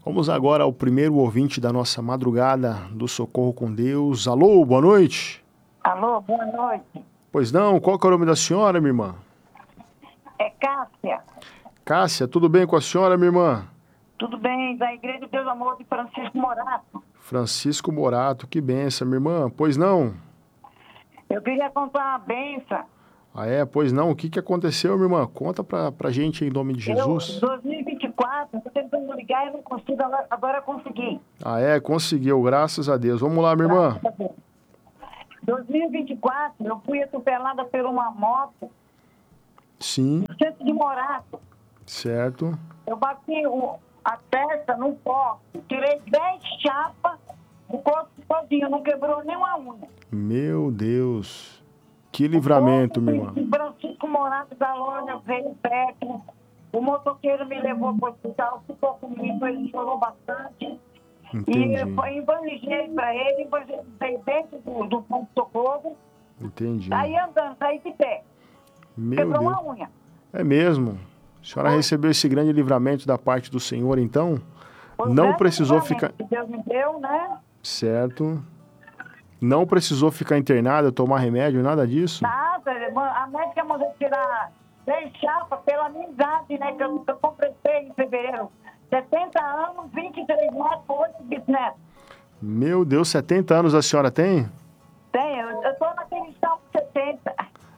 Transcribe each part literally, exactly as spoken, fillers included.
Vamos agora ao primeiro ouvinte da nossa madrugada do Socorro com Deus. Alô, boa noite. Alô, boa noite. Pois não, qual que é o nome da senhora, minha irmã? É Cássia. Cássia, tudo bem com a senhora, minha irmã? Tudo bem, da Igreja Deus Amor de Francisco Morato. Francisco Morato, que benção, minha irmã. Pois não? Eu queria contar uma benção. Ah, é? Pois não. O que, que aconteceu, minha irmã? Conta pra, pra gente em nome de Jesus. Eu, dois mil e vinte e quatro, estou tentando ligar e não consigo, agora- agora consegui. Ah, é? Conseguiu, graças a Deus. Vamos lá, minha irmã. Graças a Deus. dois mil e vinte e quatro, eu fui atropelada por uma moto Sim, no centro de Morato. certo. Eu bati o- a testa num poste, tirei dez chapas do corpo sozinho, não quebrou nenhuma unha. Meu Deus. Que livramento, minha irmã. O Francisco Morato da loja veio perto. O motoqueiro me levou para o hospital, ficou comigo, ele chorou bastante. Entendi, E eu evangelizei para ele, evangelizei dentro do, do ponto-socorro. entendi. Saí andando, saí de pé. Meu Quebrou Deus. uma unha. É mesmo. A senhora recebeu esse grande livramento da parte do Senhor, então? Foi um Não grande precisou livramento ficar... que Deus me deu, né? Certo. Não precisou ficar internada, tomar remédio, nada disso? Nada, a médica mandou tirar dez chapas pela amizade, né? Que eu, que eu completei em fevereiro. setenta anos, vinte e três netos, oito bisnetos. Meu Deus, setenta anos a senhora tem? Tem, eu, eu tô naquele salmo setenta.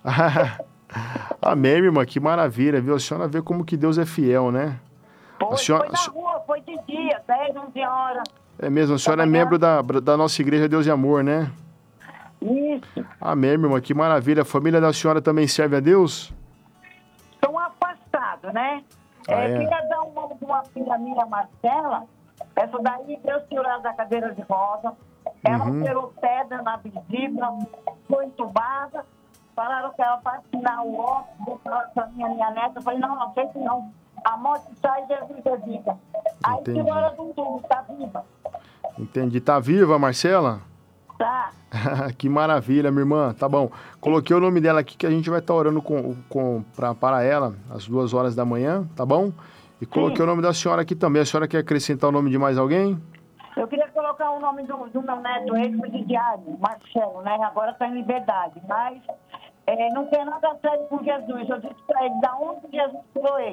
Amém, minha irmã, que maravilha, viu? A senhora vê como que Deus é fiel, né? Foi, A senhora- foi na rua, foi de dia, dez, onze horas. É mesmo, a senhora é manhã. membro da, da nossa igreja Deus e Amor, né? Isso. Amém, minha irmã, que maravilha. A família da senhora também serve a Deus? Estão afastados, né? Ah, é, é? Queria dar o nome de uma filha minha, Marcela. Essa daí Deus tirou da cadeira de roda. Ela Uhum. operou pedra na vesícula, foi entubada. Falaram que ela para assinar o óculos, para minha, minha neta. Eu falei, não, não sei se não. A morte sai, Jesus é vida. Aí Entendi. tirou ela do tubo, tá viva. Entendi. Tá viva, Marcela? Tá. Que maravilha, minha irmã. Tá bom. Coloquei o nome dela aqui que a gente vai estar orando com, com, pra, para ela às duas horas da manhã, tá bom? E coloquei Sim. o nome da senhora aqui também. A senhora quer acrescentar o nome de mais alguém? Eu queria colocar o nome do, do meu neto, ex-presidiário, Marcelo, né? Agora está em liberdade, mas é, não tem nada sério com Jesus. Eu disse para ele, da onde Jesus tirou ele?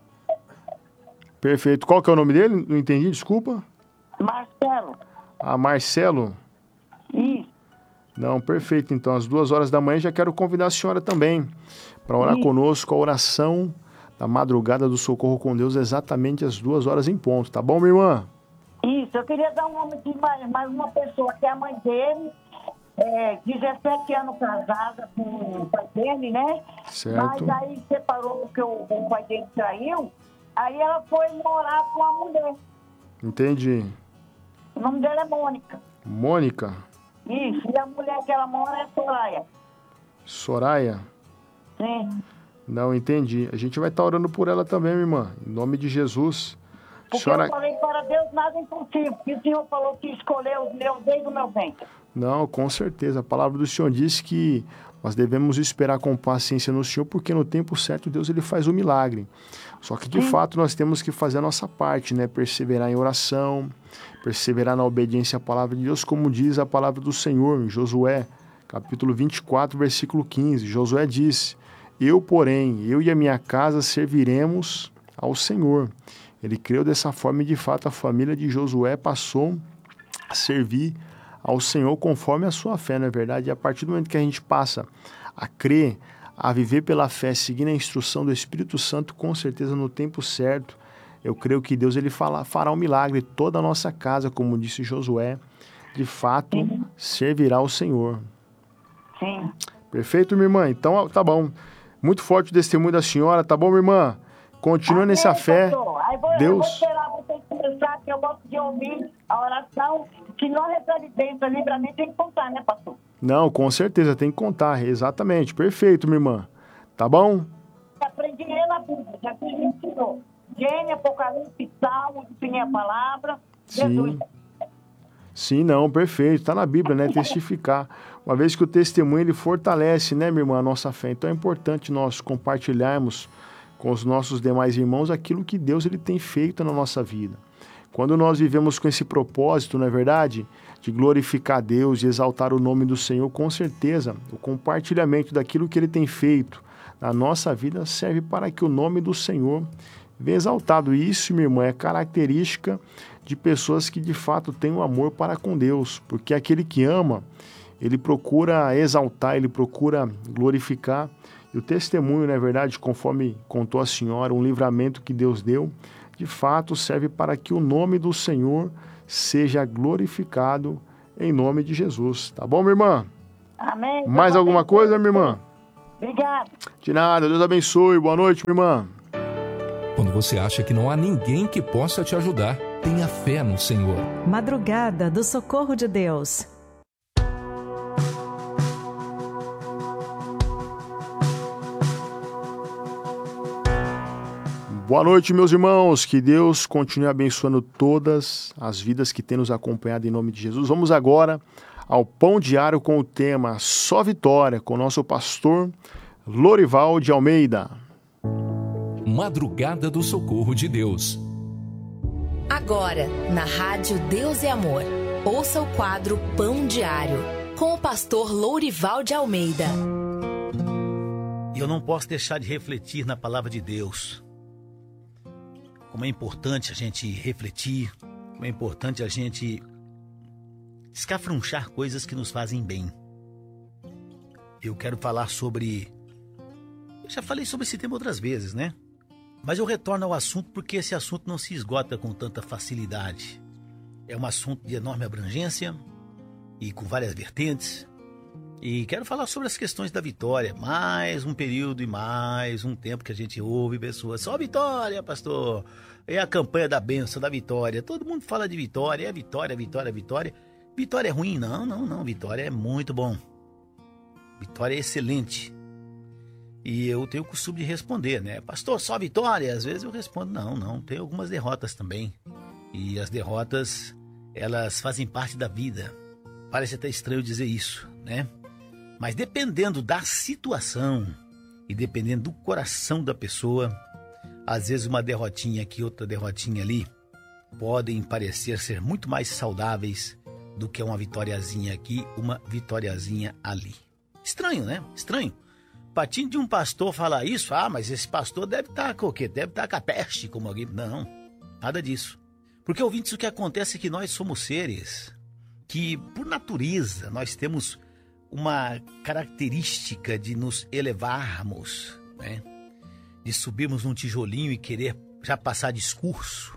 Perfeito. Qual que é o nome dele? Não entendi, desculpa. Marcelo. Ah, Marcelo? Isso. Não, perfeito. Então, às duas horas da manhã, já quero convidar a senhora também para orar Isso. conosco a oração da madrugada do Socorro com Deus, exatamente às duas horas em ponto. Tá bom, minha irmã? Isso. Eu queria dar o nome de mais, mais uma pessoa, que é a mãe dele, é, dezessete anos casada com o pai dele, né? Certo. Mas aí separou porque o, o pai dele traiu. Aí ela foi morar com a mulher. Entendi. O nome dela é Mônica. Mônica? Isso, e a mulher que ela mora é Soraya. Soraya? Sim. Não, entendi. A gente vai estar orando por ela também, minha irmã. Em nome de Jesus. Porque Senhora... eu falei, para Deus nada é impossível. Porque o Senhor falou que escolheu os meus desde o meu ventre. Não, com certeza. A palavra do Senhor diz que nós devemos esperar com paciência no Senhor, porque no tempo certo Deus ele faz o milagre. Só que, de Sim. fato, nós temos que fazer a nossa parte, né? Perseverar em oração, perseverar na obediência à palavra de Deus, como diz a palavra do Senhor, em Josué, capítulo vinte e quatro, versículo quinze. Josué disse, eu, porém, eu e a minha casa serviremos ao Senhor. Ele creu dessa forma e, de fato, a família de Josué passou a servir ao Senhor conforme a sua fé, não é verdade? E a partir do momento que a gente passa a crer, a viver pela fé, seguindo a instrução do Espírito Santo, com certeza no tempo certo, eu creio que Deus ele fala, fará um milagre. Toda a nossa casa, como disse Josué, de fato Sim. servirá ao Senhor. Sim. Perfeito, minha irmã? Então, tá bom. Muito forte o testemunho da senhora, tá bom, minha irmã? Continua nessa Amém, fé. pastor. Aí vou, eu vou Deus... esperar vocês começar, que eu gosto de ouvir a oração. Que não recebe bênção, livramento, tem que contar, né, pastor? Não, com certeza, tem que contar. Exatamente. Perfeito, minha irmã. Tá bom? Aprendi ele na Bíblia, já que me ensinou. Gênesis, Apocalipse, Salmo, definir a palavra. Jesus. Sim. Sim, não, perfeito. Tá na Bíblia, né? Testificar. Uma vez que o testemunho, ele fortalece, né, minha irmã, a nossa fé. Então é importante nós compartilharmos com os nossos demais irmãos aquilo que Deus ele tem feito na nossa vida. Quando nós vivemos com esse propósito, não é verdade, de glorificar a Deus e exaltar o nome do Senhor, com certeza, o compartilhamento daquilo que Ele tem feito na nossa vida serve para que o nome do Senhor venha exaltado. E isso, minha irmã, é característica de pessoas que de fato têm um amor para com Deus, porque aquele que ama, ele procura exaltar, ele procura glorificar. E o testemunho, não é verdade, conforme contou a senhora, um livramento que Deus deu, de fato serve para que o nome do Senhor seja glorificado em nome de Jesus. Tá bom, minha irmã? Amém. Mais alguma coisa, minha irmã? Obrigada. De nada, Deus abençoe. Boa noite, minha irmã. Quando você acha que não há ninguém que possa te ajudar, tenha fé no Senhor. Madrugada do Socorro de Deus. Boa noite, meus irmãos. Que Deus continue abençoando todas as vidas que têm nos acompanhado em nome de Jesus. Vamos agora ao Pão Diário com o tema Só Vitória, com o nosso pastor Lorival de Almeida. Madrugada do Socorro de Deus. Agora, na Rádio Deus e Amor, ouça o quadro Pão Diário, com o pastor Lorival de Almeida. Eu não posso deixar de refletir na palavra de Deus. Como é importante a gente refletir, como é importante a gente escafrunchar coisas que nos fazem bem. Eu quero falar sobre... Eu já falei sobre esse tema outras vezes, né? Mas eu retorno ao assunto porque esse assunto não se esgota com tanta facilidade. É um assunto de enorme abrangência e com várias vertentes. E quero falar sobre as questões da vitória. Mais um período e mais um tempo que a gente ouve pessoas. Só vitória, pastor. É a campanha da bênção, da vitória. Todo mundo fala de vitória. É vitória, vitória, vitória. Vitória é ruim? Não, não, não. Vitória é muito bom. Vitória é excelente. E eu tenho o costume de responder, né? Pastor, só vitória? Às vezes eu respondo, não, não. Tem algumas derrotas também. E as derrotas, elas fazem parte da vida. Parece até estranho dizer isso, né? Mas dependendo da situação e dependendo do coração da pessoa, às vezes uma derrotinha aqui, outra derrotinha ali, podem parecer ser muito mais saudáveis do que uma vitoriazinha aqui, uma vitoriazinha ali. Estranho, né? Estranho. Patinho de um pastor falar isso, ah, mas esse pastor deve estar com o quê? Deve estar com a peste, como alguém... Não, nada disso. Porque, ouvintes, o que acontece é que nós somos seres que, por natureza, nós temos uma característica de nos elevarmos, né? De subirmos num tijolinho e querer já passar discurso.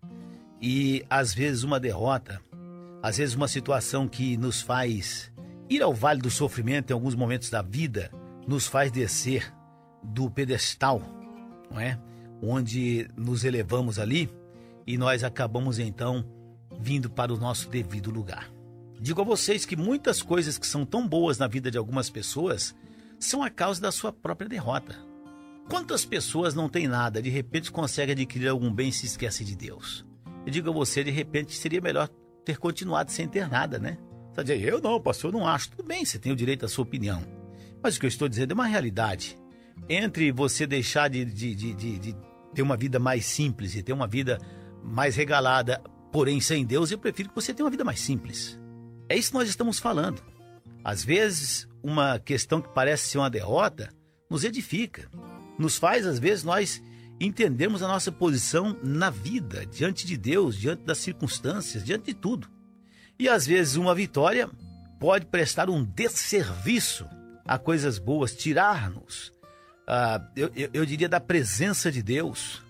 E, às vezes, uma derrota, às vezes uma situação que nos faz ir ao vale do sofrimento em alguns momentos da vida, nos faz descer do pedestal, não é? Onde nos elevamos ali e nós acabamos então vindo para o nosso devido lugar. Digo a vocês que muitas coisas que são tão boas na vida de algumas pessoas são a causa da sua própria derrota. Quantas pessoas não têm nada, de repente conseguem adquirir algum bem e se esquecem de Deus? Eu digo a você, de repente seria melhor ter continuado sem ter nada, né? Você diz, eu não, pastor, eu não acho. Tudo bem, você tem o direito à sua opinião. Mas o que eu estou dizendo é uma realidade. Entre você deixar de, de, de, de, de ter uma vida mais simples e ter uma vida mais regalada, porém sem Deus, eu prefiro que você tenha uma vida mais simples. É isso que nós estamos falando. Às vezes, uma questão que parece ser uma derrota nos edifica. Nos faz, às vezes, nós entendermos a nossa posição na vida, diante de Deus, diante das circunstâncias, diante de tudo. E, às vezes, uma vitória pode prestar um desserviço a coisas boas, tirar-nos, uh, eu, eu, eu diria, da presença de Deus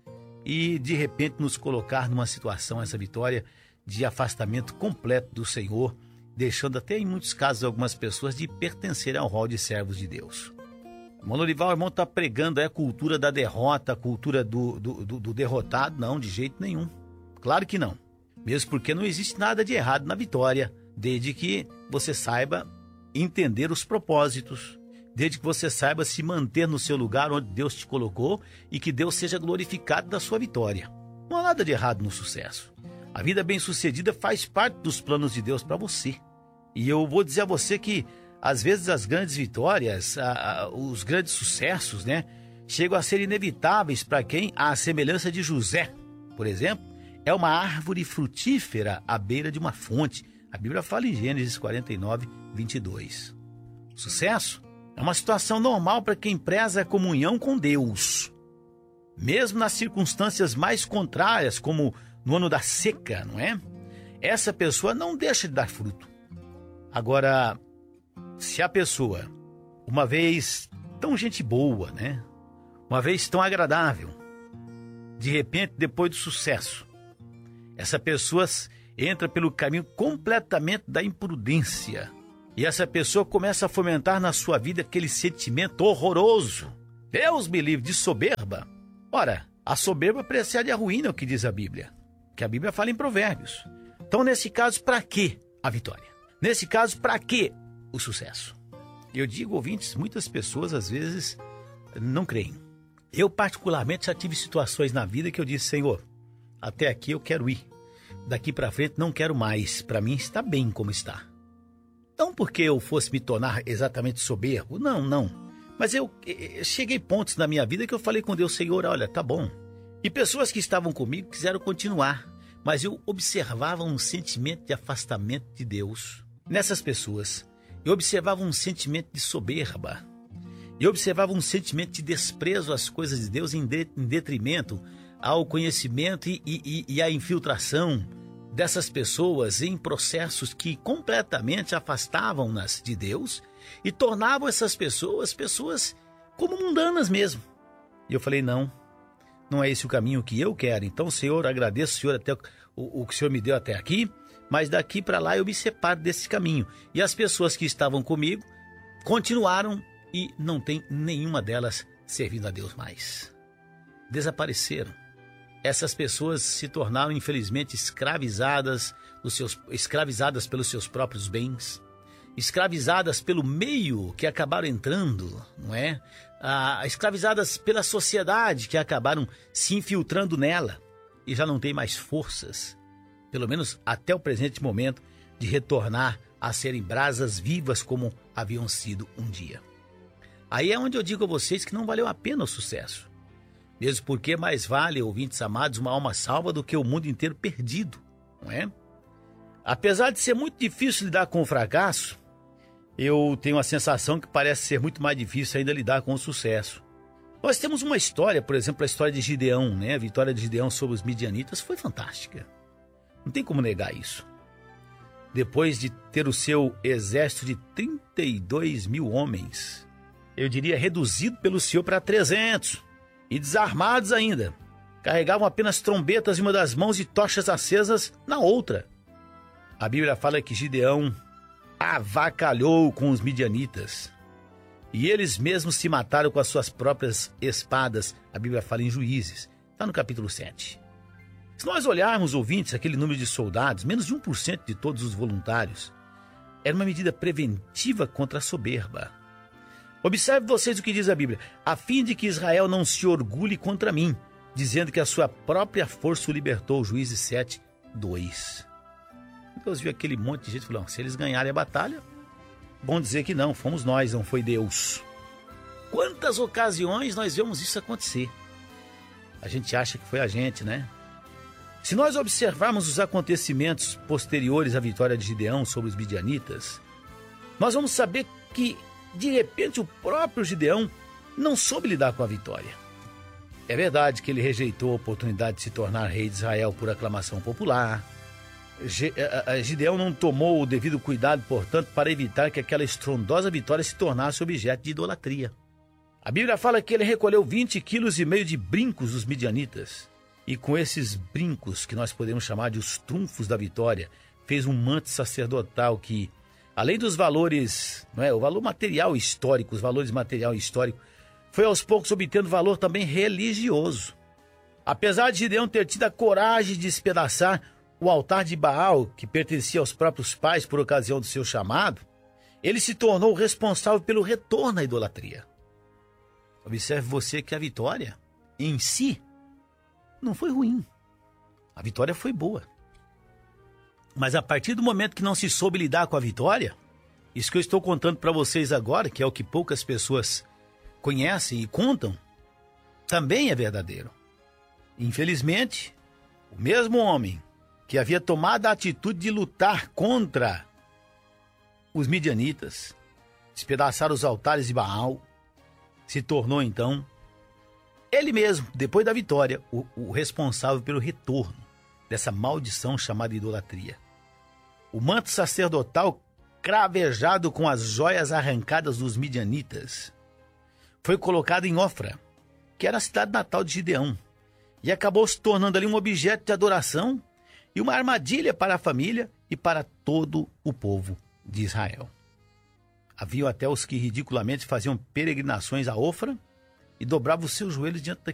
e, de repente, nos colocar numa situação, essa vitória, de afastamento completo do Senhor, deixando até, em muitos casos, algumas pessoas de pertencerem ao rol de servos de Deus. Irmão Lorival, o irmão está pregando aí a cultura da derrota, a cultura do, do, do, do derrotado. Não, de jeito nenhum. Claro que não. Mesmo porque não existe nada de errado na vitória, desde que você saiba entender os propósitos, desde que você saiba se manter no seu lugar onde Deus te colocou e que Deus seja glorificado da sua vitória. Não há nada de errado no sucesso. A vida bem-sucedida faz parte dos planos de Deus para você. E eu vou dizer a você que, às vezes, as grandes vitórias, a, a, os grandes sucessos, né, chegam a ser inevitáveis para quem, à semelhança de José, por exemplo, é uma árvore frutífera à beira de uma fonte. A Bíblia fala em Gênesis quarenta e nove, vinte e dois. Sucesso é uma situação normal para quem preza a comunhão com Deus. Mesmo nas circunstâncias mais contrárias, como no ano da seca, não é? Essa pessoa não deixa de dar fruto. Agora, se a pessoa, uma vez tão gente boa, né? Uma vez tão agradável, de repente, depois do sucesso, essa pessoa entra pelo caminho completamente da imprudência. E essa pessoa começa a fomentar na sua vida aquele sentimento horroroso. Deus me livre de soberba. Ora, a soberba precede a ruína, é o que diz a Bíblia. Que a Bíblia fala em Provérbios. Então, nesse caso, para que a vitória? Nesse caso, para que o sucesso? Eu digo, ouvintes, muitas pessoas às vezes não creem. Eu, particularmente, já tive situações na vida que eu disse, Senhor, até aqui eu quero ir. Daqui para frente não quero mais. Para mim está bem como está. Não porque eu fosse me tornar exatamente soberbo. Não, não. Mas eu, eu cheguei pontos na minha vida que eu falei com Deus, Senhor, olha, tá bom. E pessoas que estavam comigo quiseram continuar. Mas eu observava um sentimento de afastamento de Deus. Nessas pessoas, eu observava um sentimento de soberba. Eu observava um sentimento de desprezo às coisas de Deus em, de, em detrimento ao conhecimento e, e, e à infiltração dessas pessoas em processos que completamente afastavam-nas de Deus e tornavam essas pessoas, pessoas como mundanas mesmo. E eu falei, não, não é esse o caminho que eu quero. Então, Senhor, agradeço, Senhor, até o, o que o Senhor me deu até aqui, mas daqui para lá eu me separo desse caminho. E as pessoas que estavam comigo continuaram e não tem nenhuma delas servindo a Deus mais. Desapareceram. Essas pessoas se tornaram, infelizmente, escravizadas, dos seus, escravizadas pelos seus próprios bens, escravizadas pelo meio que acabaram entrando, não é? Ah, escravizadas pela sociedade que acabaram se infiltrando nela e já não tem mais forças, pelo menos até o presente momento, de retornar a serem brasas vivas como haviam sido um dia. Aí é onde eu digo a vocês que não valeu a pena o sucesso. Mesmo porque mais vale, ouvintes amados, uma alma salva do que o mundo inteiro perdido, não é? Apesar de ser muito difícil lidar com o fracasso, eu tenho a sensação que parece ser muito mais difícil ainda lidar com o sucesso. Nós temos uma história, por exemplo, a história de Gideão, né? A vitória de Gideão sobre os midianitas foi fantástica. Não tem como negar isso. Depois de ter o seu exército de trinta e dois mil homens, eu diria reduzido pelo Senhor para trezentos, e desarmados ainda, carregavam apenas trombetas em uma das mãos e tochas acesas na outra. A Bíblia fala que Gideão avacalhou com os midianitas, e eles mesmos se mataram com as suas próprias espadas. A Bíblia fala em Juízes, está no capítulo sete. Se nós olharmos, ouvintes, aquele número de soldados, menos de um por cento de todos os voluntários, era uma medida preventiva contra a soberba. Observe vocês o que diz a Bíblia, a fim de que Israel não se orgulhe contra mim, dizendo que a sua própria força o libertou. Juízes sete, dois. Deus viu aquele monte de gente e falou, se eles ganharem a batalha, bom dizer que não, fomos nós, não foi Deus. Quantas ocasiões nós vemos isso acontecer? A gente acha que foi a gente, né? Se nós observarmos os acontecimentos posteriores à vitória de Gideão sobre os midianitas, nós vamos saber que, de repente, o próprio Gideão não soube lidar com a vitória. É verdade que ele rejeitou a oportunidade de se tornar rei de Israel por aclamação popular. Gideão não tomou o devido cuidado, portanto, para evitar que aquela estrondosa vitória se tornasse objeto de idolatria. A Bíblia fala que ele recolheu vinte quilos e meio de brincos dos midianitas. E com esses brincos, que nós podemos chamar de os trunfos da vitória, fez um manto sacerdotal que, além dos valores, não é, o valor material histórico, os valores material e histórico, foi aos poucos obtendo valor também religioso. Apesar de Gideão ter tido a coragem de despedaçar o altar de Baal, que pertencia aos próprios pais por ocasião do seu chamado, ele se tornou responsável pelo retorno à idolatria. Observe você que a vitória, em si, não foi ruim. A vitória foi boa. Mas a partir do momento que não se soube lidar com a vitória, isso que eu estou contando para vocês agora, que é o que poucas pessoas conhecem e contam, também é verdadeiro. Infelizmente, O mesmo homem que havia tomado a atitude de lutar contra os midianitas, despedaçar os altares de Baal, se tornou então, ele mesmo, depois da vitória, o, o responsável pelo retorno dessa maldição chamada idolatria. O manto sacerdotal cravejado com as joias arrancadas dos midianitas foi colocado em Ofra, que era a cidade natal de Gideão, e acabou se tornando ali um objeto de adoração e uma armadilha para a família e para todo o povo de Israel. Havia até os que ridiculamente faziam peregrinações a Ofra e dobravam os seus joelhos diante